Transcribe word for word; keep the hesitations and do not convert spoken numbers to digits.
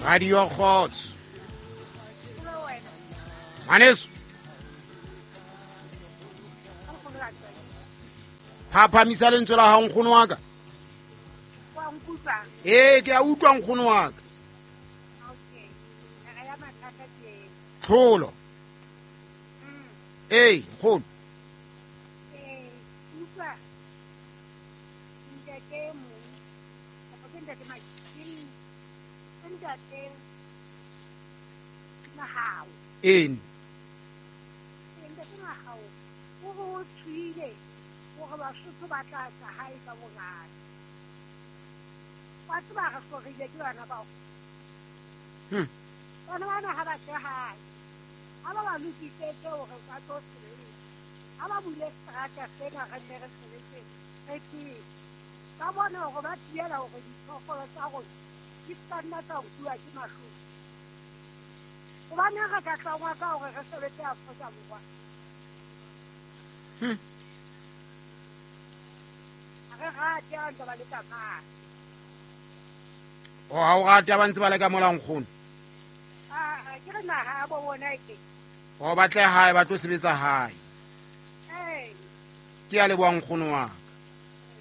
Radio Kgotso. Maneso. Phaphamisa lentswe la hao nkgono wa ka. Eh, ke a utlwa nkgono wa ka. Tlholo. Eh, nkgono. En. Hmm. Hmm. O ha o rata ba ntse ba le ka mola nkgono. O batle hae ba tlo sebetsa hae. Ke a leboha nkgono wa.